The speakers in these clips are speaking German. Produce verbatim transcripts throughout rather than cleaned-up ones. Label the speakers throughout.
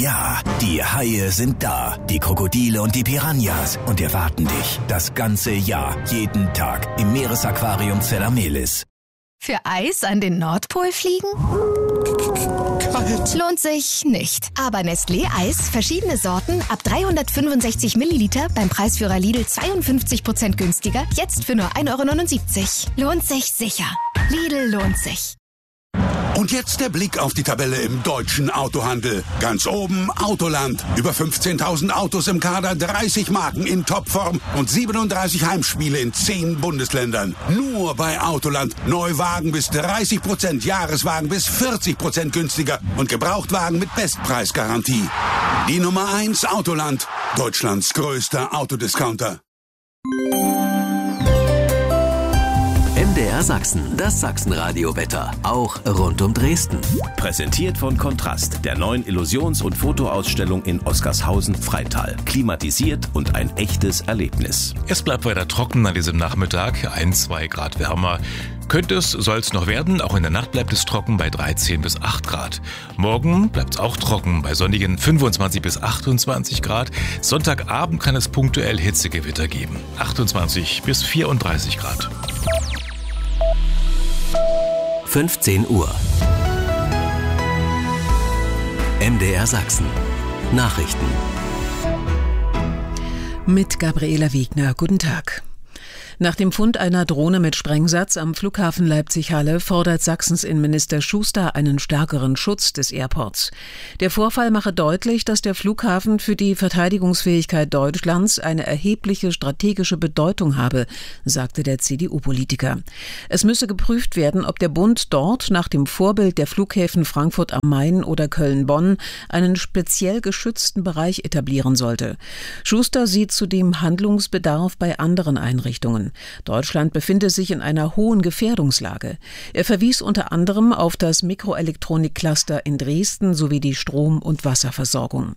Speaker 1: Ja, die Haie sind da, die Krokodile und die Piranhas und erwarten dich das ganze Jahr, jeden Tag im Meeresaquarium Zella-Melis.
Speaker 2: Für Eis an den Nordpol fliegen?
Speaker 3: Kalt.
Speaker 2: Lohnt sich nicht. Aber Nestlé Eis, verschiedene Sorten, ab dreihundertfünfundsechzig Milliliter, beim Preisführer Lidl zweiundfünfzig Prozent günstiger, jetzt für nur ein Euro neunundsiebzig. Lohnt sich sicher. Lidl lohnt sich.
Speaker 4: Und jetzt der Blick auf die Tabelle im deutschen Autohandel. Ganz oben Autoland. Über fünfzehntausend Autos im Kader, dreißig Marken in Topform und siebenunddreißig Heimspiele in zehn Bundesländern. Nur bei Autoland. Neuwagen bis dreißig Prozent, Jahreswagen bis vierzig Prozent günstiger und Gebrauchtwagen mit Bestpreisgarantie. Die Nummer eins Autoland. Deutschlands größter Autodiscounter.
Speaker 5: M D R Sachsen, das Sachsenradio-Wetter, auch rund um Dresden.
Speaker 6: Präsentiert von Kontrast, der neuen Illusions- und Fotoausstellung in Oskarshausen-Freital. Klimatisiert und ein echtes Erlebnis.
Speaker 7: Es bleibt weiter trocken an diesem Nachmittag, ein, zwei Grad wärmer. Könnte es, soll es noch werden, auch in der Nacht bleibt es trocken bei dreizehn bis acht Grad. Morgen bleibt es auch trocken bei sonnigen fünfundzwanzig bis achtundzwanzig Grad. Sonntagabend kann es punktuell Hitzegewitter geben, achtundzwanzig bis vierunddreißig Grad.
Speaker 5: fünfzehn Uhr. M D R Sachsen. Nachrichten.
Speaker 8: Mit Gabriela Wiegner. Guten Tag. Nach dem Fund einer Drohne mit Sprengsatz am Flughafen Leipzig-Halle fordert Sachsens Innenminister Schuster einen stärkeren Schutz des Airports. Der Vorfall mache deutlich, dass der Flughafen für die Verteidigungsfähigkeit Deutschlands eine erhebliche strategische Bedeutung habe, sagte der C D U-Politiker. Es müsse geprüft werden, ob der Bund dort nach dem Vorbild der Flughäfen Frankfurt am Main oder Köln-Bonn einen speziell geschützten Bereich etablieren sollte. Schuster sieht zudem Handlungsbedarf bei anderen Einrichtungen. Deutschland befinde sich in einer hohen Gefährdungslage. Er verwies unter anderem auf das Mikroelektronik-Cluster in Dresden sowie die Strom- und Wasserversorgung.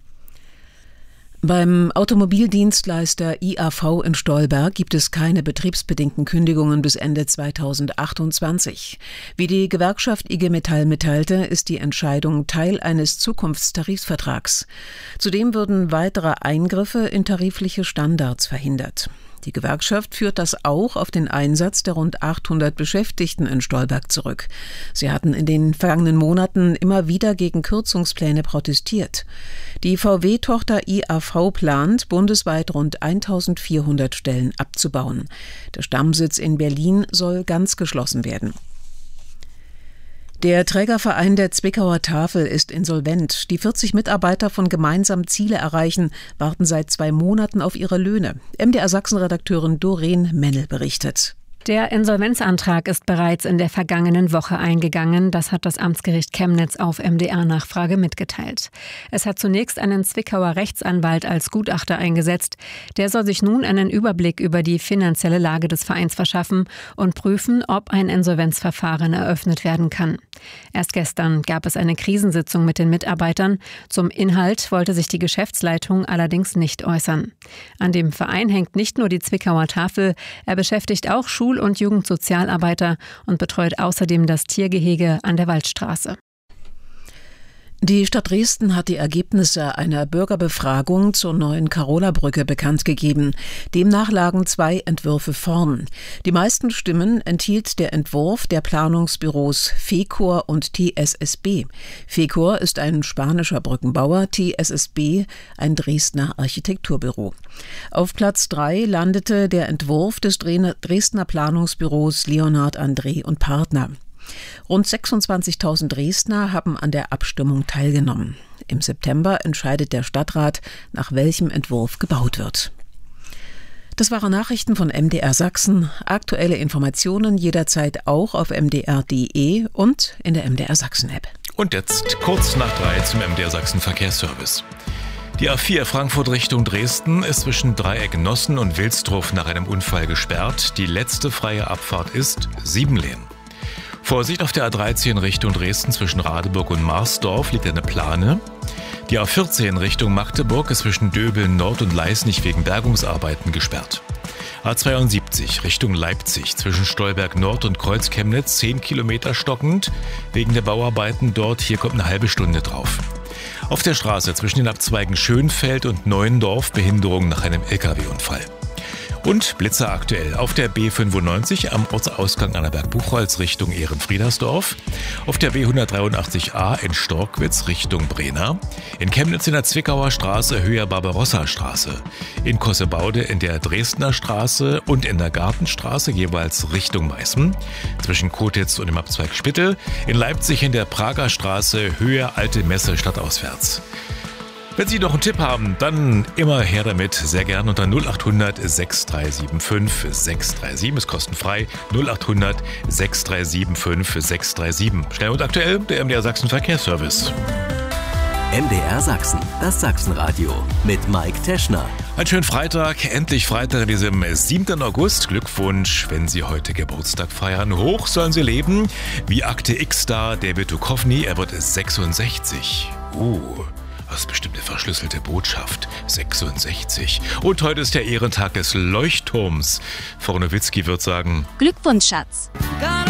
Speaker 8: Beim Automobildienstleister I A V in Stolberg gibt es keine betriebsbedingten Kündigungen bis Ende zweitausendachtundzwanzig. Wie die Gewerkschaft I G Metall mitteilte, ist die Entscheidung Teil eines Zukunftstarifvertrags. Zudem würden weitere Eingriffe in tarifliche Standards verhindert. Die Gewerkschaft führt das auch auf den Einsatz der rund achthundert Beschäftigten in Stolberg zurück. Sie hatten in den vergangenen Monaten immer wieder gegen Kürzungspläne protestiert. Die V W-Tochter I A V plant, bundesweit rund eintausendvierhundert Stellen abzubauen. Der Stammsitz in Berlin soll ganz geschlossen werden. Der Trägerverein der Zwickauer Tafel ist insolvent. Die vierzig Mitarbeiter von Gemeinsam Ziele erreichen warten seit zwei Monaten auf ihre Löhne. M D R Sachsen-Redakteurin Doreen Mennel berichtet.
Speaker 9: Der Insolvenzantrag ist bereits in der vergangenen Woche eingegangen. Das hat das Amtsgericht Chemnitz auf M D R-Nachfrage mitgeteilt. Es hat zunächst einen Zwickauer Rechtsanwalt als Gutachter eingesetzt. Der soll sich nun einen Überblick über die finanzielle Lage des Vereins verschaffen und prüfen, ob ein Insolvenzverfahren eröffnet werden kann. Erst gestern gab es eine Krisensitzung mit den Mitarbeitern. Zum Inhalt wollte sich die Geschäftsleitung allerdings nicht äußern. An dem Verein hängt nicht nur die Zwickauer Tafel, er beschäftigt auch Schul- und Jugendsozialarbeiter und betreut außerdem das Tiergehege an der Waldstraße. Die Stadt Dresden hat die Ergebnisse einer Bürgerbefragung zur neuen Karola-Brücke bekannt gegeben. Demnach lagen zwei Entwürfe vorn. Die meisten Stimmen enthielt der Entwurf der Planungsbüros Fecor und T S S B. Fecor ist ein spanischer Brückenbauer, T S S B ein Dresdner Architekturbüro. Auf Platz drei landete der Entwurf des Dresdner Planungsbüros Leonhard André und Partner. Rund sechsundzwanzigtausend Dresdner haben an der Abstimmung teilgenommen. Im September entscheidet der Stadtrat, nach welchem Entwurf gebaut wird. Das waren Nachrichten von M D R Sachsen. Aktuelle Informationen jederzeit auch auf m d r punkt d e und in der M D R Sachsen App.
Speaker 7: Und jetzt kurz nach drei zum M D R Sachsen Verkehrsservice. Die A vier Frankfurt Richtung Dresden ist zwischen Dreieck Nossen und Wilsdruf nach einem Unfall gesperrt. Die letzte freie Abfahrt ist Siebenlehn. Vorsicht auf der A dreizehn Richtung Dresden zwischen Radeburg und Marsdorf liegt eine Plane. Die A vierzehn Richtung Magdeburg ist zwischen Döbeln Nord und Leisnig wegen Bergungsarbeiten gesperrt. A zweiundsiebzig Richtung Leipzig zwischen Stolberg Nord und Kreuz-Chemnitz zehn Kilometer stockend wegen der Bauarbeiten dort. Hier kommt eine halbe Stunde drauf. Auf der Straße zwischen den Abzweigen Schönfeld und Neuendorf Behinderung nach einem L K W-Unfall. Und Blitzer aktuell auf der B fünfundneunzig am Ortsausgang Annaberg-Buchholz Richtung Ehrenfriedersdorf, auf der B hundertdreiundachtzig a in Storkwitz Richtung Brena, in Chemnitz in der Zwickauer Straße Höher Barbarossa-Straße, in Kossebaude in der Dresdner Straße und in der Gartenstraße jeweils Richtung Meißen, zwischen Kotitz und dem Abzweig Spittel, in Leipzig in der Prager Straße Höher Alte Messe stadtauswärts. Wenn Sie noch einen Tipp haben, dann immer her damit, sehr gern unter null acht hundert sechs drei sieben fünf sechs drei sieben, ist kostenfrei, null acht hundert sechs drei sieben fünf sechs drei sieben. Schnell und aktuell, der M D R Sachsen Verkehrsservice.
Speaker 5: M D R Sachsen, das Sachsenradio mit Mike Teschner.
Speaker 7: Einen schönen Freitag, endlich Freitag in diesem siebten August. Glückwunsch, wenn Sie heute Geburtstag feiern. Hoch sollen Sie leben, wie Akte X-Star David Duchovny, er wird sechsundsechzig. Uh... Das ist bestimmt eine verschlüsselte Botschaft. sechsundsechzig. Und heute ist der Ehrentag des Leuchtturms. Frau Nowitzki wird sagen:
Speaker 3: Glückwunsch, Schatz.